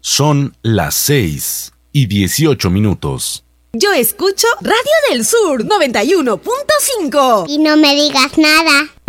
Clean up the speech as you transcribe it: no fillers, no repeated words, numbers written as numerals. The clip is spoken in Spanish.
Son las 6:18. Yo escucho Radio del Sur 91.5. Y no me digas nada.